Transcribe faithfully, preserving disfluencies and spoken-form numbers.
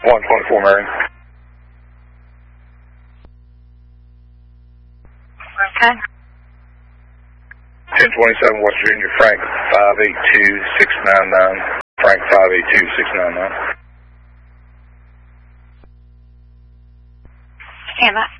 one twenty-four Marion. Okay. ten twenty-seven West Virginia, Frank five eight two six nine nine. Frank five eight two six nine nine. Stand by.